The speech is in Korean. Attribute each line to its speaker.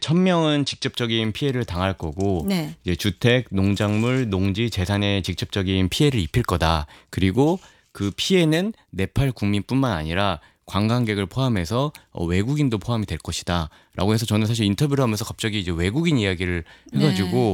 Speaker 1: 1,000명은 직접적인 피해를 당할 거고
Speaker 2: 네.
Speaker 1: 이제 주택, 농작물, 농지, 재산에 직접적인 피해를 입힐 거다. 그리고 그 피해는 네팔 국민뿐만 아니라 관광객을 포함해서 외국인도 포함이 될 것이다. 라고 해서 저는 사실 인터뷰를 하면서 갑자기 이제 외국인 이야기를 해가지고
Speaker 2: 네.